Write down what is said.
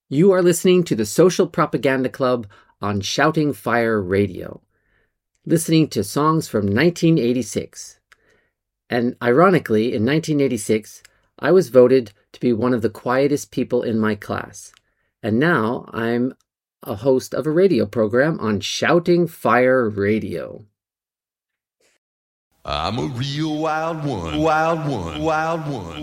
You are listening to the Social Propaganda Club on Shouting Fire Radio, listening to songs from 1986. And ironically, in 1986, I was voted to be one of the quietest people in my class. And now I'm a host of a radio program on Shouting Fire Radio. I'm a real wild one, wild one, wild one.